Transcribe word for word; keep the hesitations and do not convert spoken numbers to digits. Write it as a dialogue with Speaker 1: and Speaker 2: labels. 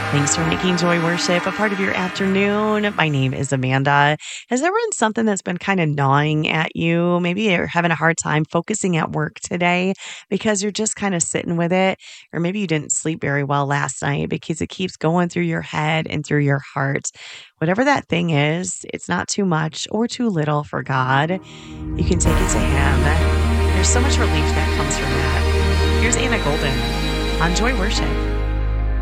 Speaker 1: Thanks for making Joy Worship a part of your afternoon. My name is Amanda. Has there been something that's been kind of gnawing at you? Maybe you're having a hard time focusing at work today because you're just kind of sitting with it. Or maybe you didn't sleep very well last night because it keeps going through your head and through your heart. Whatever that thing is, it's not too much or too little for God. You can take it to Him. There's so much relief that comes from that. Here's Anna Golden on Joy Worship.